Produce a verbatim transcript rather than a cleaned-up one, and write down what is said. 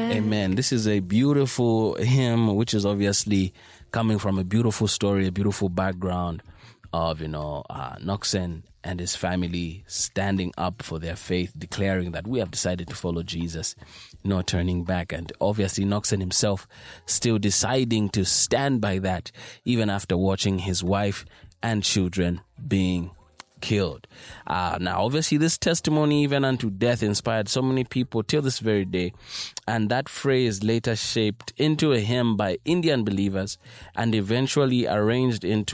Amen. Amen. This is a beautiful hymn, which is obviously coming from a beautiful story, a beautiful background of, you know, uh, Noxen and his family standing up for their faith, declaring that we have decided to follow Jesus, no turning back. And obviously Noxen himself still deciding to stand by that, even after watching his wife and children being killed. Uh, now, obviously, this testimony, even unto death, inspired so many people till this very day. And that phrase later shaped into a hymn by Indian believers and eventually arranged into